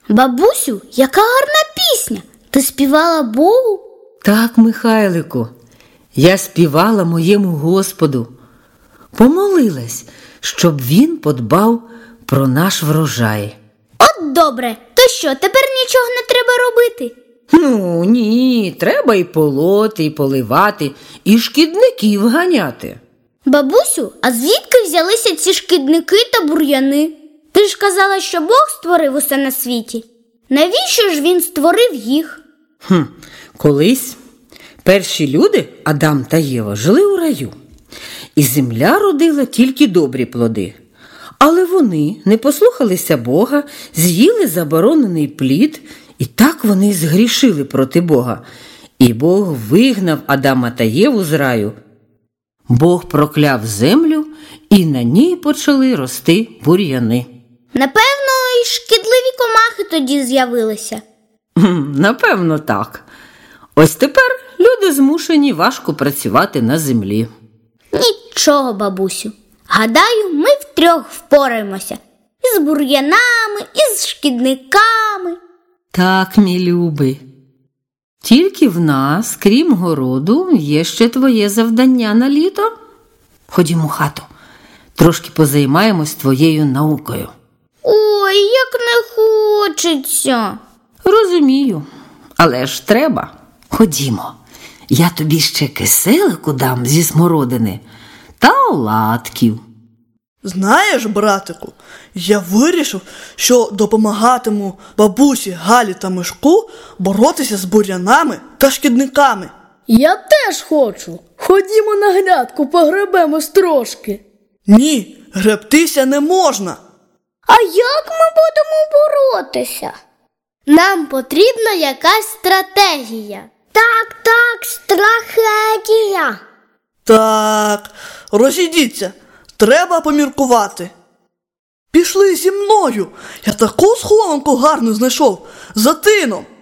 Бабусю, яка гарна пісня! Ти співала Богу? Так, Михайлику, я співала моєму Господу. Помолилась, щоб він подбав про наш врожай. От добре, то що, тепер нічого не треба робити? Ну, ні, треба і полоти, і поливати, і шкідників ганяти. Бабусю, а звідки взялися ці шкідники та бур'яни? Ти ж казала, що Бог створив усе на світі. Навіщо ж він створив їх? Колись перші люди, Адам та Єва, жили у раю. І земля родила тільки добрі плоди. Але вони не послухалися Бога, з'їли заборонений плід, і так вони згрішили проти Бога. І Бог вигнав Адама та Єву з раю. Бог прокляв землю, і на ній почали рости бур'яни. Напевно, і шкідливі комахи тоді з'явилися. Напевно, так. Ось тепер люди змушені важко працювати на землі. Нічого, бабусю. Гадаю, ми втрьох впораємося. Із бур'янами, із шкідниками. Так, мій любий. Тільки в нас, крім городу, є ще твоє завдання на літо. Ходімо в хату, трошки позаймаємось твоєю наукою. Ой, як не хочеться. Розумію, але ж треба. Ходімо, я тобі ще киселику дам зі смородини та оладків. Знаєш, братику, я вирішив, що допомагатиму бабусі Галі та Мишку боротися з бур'янами та шкідниками. Я теж хочу. Ходімо на грядку, погребемось трошки. Ні, гребтися не можна. А як ми будемо боротися? Нам потрібна якась стратегія. Так, стратегія. Так, розійдіться, треба поміркувати. Пішли зі мною, я таку схованку гарну знайшов, за тином.